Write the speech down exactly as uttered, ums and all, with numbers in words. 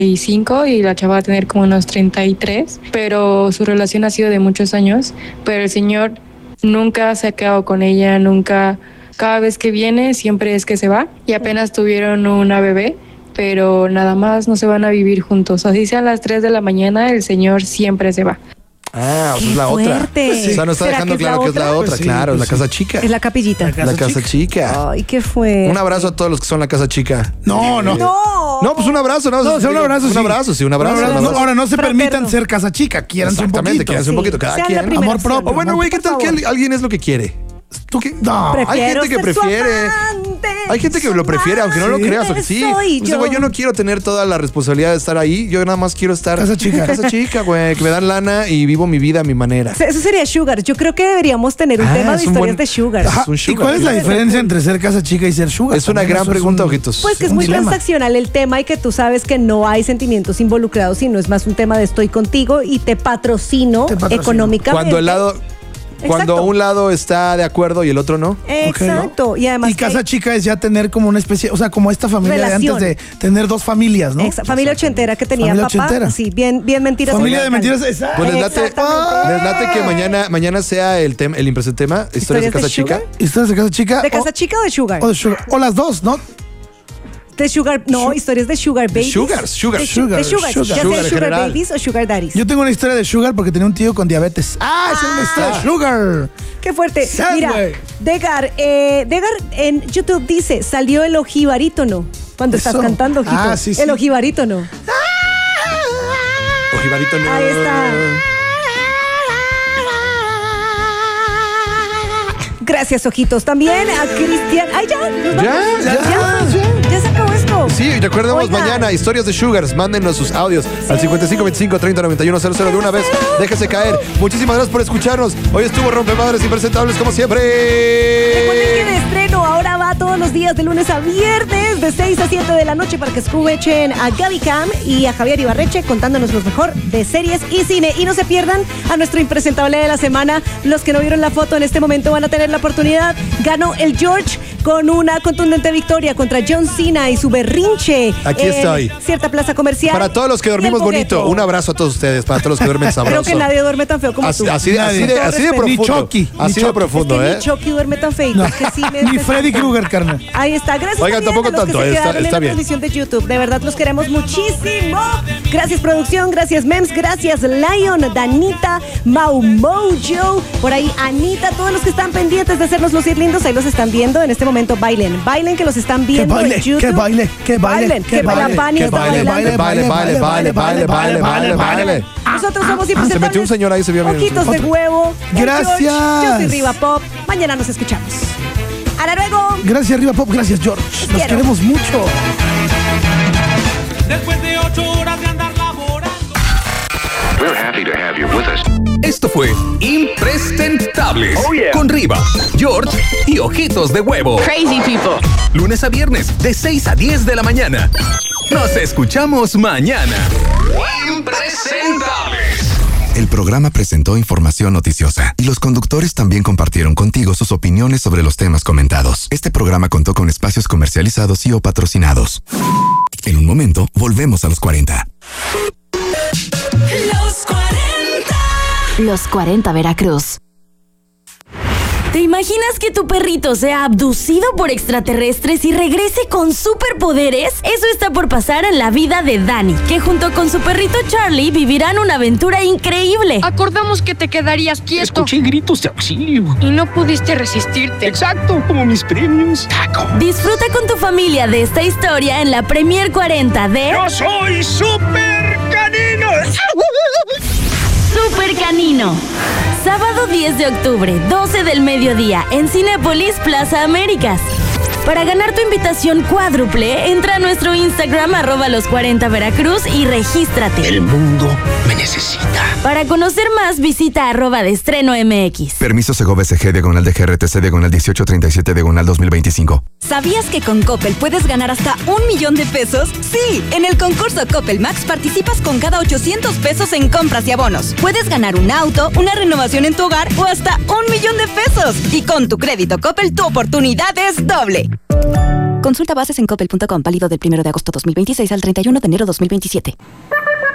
y cinco y la chava va a tener como unos treinta y tres, pero su relación ha sido de muchos años, pero el señor nunca se ha quedado con ella, nunca, cada vez que viene siempre es que se va y apenas tuvieron una bebé, pero nada más no se van a vivir juntos, así sea a las tres de la mañana, el señor siempre se va. Ah, o sea, es la otra. Fuerte. Sí. O sea, no está dejando que claro que es la otra, pues sí, claro, pues la sí. casa chica. Es la capillita. La casa, la casa chica. chica. Ay, ¿qué fue? Un abrazo a todos los que son la casa chica. No, no. No. No, pues un abrazo, ¿no? No, o sea, un abrazo, un sí. abrazo, sí, un abrazo. Un abrazo. Un abrazo. No, ahora no se Fraterno. permitan ser casa chica, quieranse un Exactamente, poquito. quieranse un poquito, cada Sean quien. la primera Amor propio. opción. O bueno, güey, ¿qué tal que al- alguien es lo que quiere? ¿Tú qué? No. Hay Prefiero gente que ser su prefiere. amante, Hay gente que lo prefiere, aunque no lo Sí. creas, o que sí. Soy Dice, yo. güey, yo no quiero tener toda la responsabilidad de estar ahí. Yo nada más quiero estar. Casa chica. Casa chica, güey. Que me dan lana y vivo mi vida a mi manera. Eso sería sugar. Yo creo que deberíamos tener un Ah, tema de es un historias buen- de sugar. Ajá. Es un ¿Y sugar. cuál es la diferencia entre ser casa chica y ser sugar? Es una También gran eso es pregunta, un- ojitos. Pues que es un muy dilema. transaccional el tema y que tú sabes que no hay sentimientos involucrados, sino es más un tema de estoy contigo y te patrocino, Te patrocino. económicamente. Cuando el lado. Cuando Exacto. un lado está de acuerdo y el otro no. Exacto. Y además Y casa que- chica es ya tener como una especie, o sea, como esta familia Relación. de antes de tener dos familias, ¿no? Exa- familia ochentera que tenía Familia papá. ochentera. Sí, bien, bien mentiras. Familia de americanas. mentiras, exacto. Pues les late, Exactamente. les late que mañana, mañana sea el, tema, el impresente tema, historias de ¿Historias casa de chica. sugar? ¿Historias de casa chica? ¿De o- casa chica o de sugar? O, de sugar. O las dos, ¿no? De sugar, no, historias de sugar babies. Sugars, sugar, de, su- sugar, de sugar, sugar. ya sea Sugar en sugar general. babies o sugar daddies. Yo tengo una historia de sugar porque tenía un tío con diabetes. Ah, esa es una historia de sugar. Qué fuerte. Sad, Mira, güey. Degar, eh, Degar en YouTube dice, salió el ojibarítono. Cuando Eso. estás cantando, ojito. Ah, sí, sí. El ojibarítono. Ojibarito no. Ahí está. Gracias, ojitos. También a Cristian. ¡Ay, ya! nos vamos. Ya, ya, ya. Ya se acabó esto. Sí, recordemos Oigan. mañana historias de Sugars. Mándenos sus audios al cincuenta y cinco veinticinco treinta noventa y uno cero cero de una vez. Déjese caer. Muchísimas gracias por escucharnos. Hoy estuvo Rompemadres Impresentables como siempre. Recuerden que de estreno ahora va todos los días de lunes a viernes de seis a siete de la noche para que escuchen a Gaby Cam y a Javier Ibarreche contándonos lo mejor de series y cine. Y no se pierdan a nuestro impresentable de la semana. Los que no vieron la foto en este momento van a tener la oportunidad. Ganó el George con una contundente victoria contra John Cena y su berrinche. Aquí en estoy. Cierta plaza comercial. Para todos los que dormimos Y el bonito, Pogueto. un abrazo a todos ustedes. Para todos los que duermen sabroso. Creo que nadie duerme tan feo como Así, tú. así de, así de, Nadie. así de Todo profundo. respeto. Ni Chucky, ni Así de Chucky. profundo, es que ¿eh? ni Chucky duerme tan feito. Es que sí me Ni Freddy Krueger, carnal. Ahí está. Gracias Oigan, también tampoco a los que tanto, se está- quedaron en está la bien. transmisión de YouTube. De verdad, los queremos muchísimo. Gracias, producción. Gracias, Mems. Gracias, Lion, Danita, Mau Mojo. Por ahí, Anita. Todos los que están pendientes de hacernos lucir lindos, ahí los están viendo. En este momento, bailen. Bailen que los están Que viendo baile, en YouTube. que baile, que baile, Bailen, que que la baile, Pani que está baile, bailando. Baile, baile, baile, baile, baile, baile, baile, baile. Nosotros somos Se impresentables. metió un señor ahí, se vio bien. Ojitos de huevo. el Gracias. George, Yo soy Riva Pop. Mañana nos escuchamos. Hasta luego. Gracias, Riva Pop. Gracias, George. Los quiero. queremos mucho. Después de ocho horas de andar laborando. We're happy to have you with us. Esto fue Impresentables con Riva, George y Ojitos de Huevo. Crazy people. Lunes a viernes de seis a diez de la mañana. Nos escuchamos mañana. Impresentables. El programa presentó información noticiosa y los conductores también compartieron contigo sus opiniones sobre los temas comentados. Este programa contó con espacios comercializados y o patrocinados. En un momento, volvemos a los cuarenta. Los cuarenta. Los cuarenta Veracruz. ¿Te imaginas que tu perrito sea abducido por extraterrestres y regrese con superpoderes? Eso está por pasar en la vida de Dani, que junto con su perrito Charlie vivirán una aventura increíble. Acordamos que te quedarías quieto. Escuché gritos de auxilio. Y no pudiste resistirte. Exacto, como mis premios. Taco. Disfruta con tu familia de esta historia en la Premier cuarenta de ¡Yo soy Super Canino! Super Canino. Sábado diez de octubre, doce del mediodía, en Cinépolis Plaza Américas. Para ganar tu invitación cuádruple, entra a nuestro Instagram arroba los cuarenta Veracruz y regístrate. El mundo me necesita. Para conocer más, visita arroba de estreno M X. Permiso Segov S G diagonal de G R T C diagonal dieciocho treinta y siete diagonal dos mil veinticinco. ¿Sabías que con Coppel puedes ganar hasta un millón de pesos? Sí, en el concurso Coppel Max participas con cada ochocientos pesos en compras y abonos. Puedes ganar un auto, una renovación en tu hogar o hasta un millón de pesos. Y con tu crédito Coppel tu oportunidad es doble. Consulta bases en coppel punto com, válido del primero de agosto dos mil veintiséis al treinta y uno de enero dos mil veintisiete.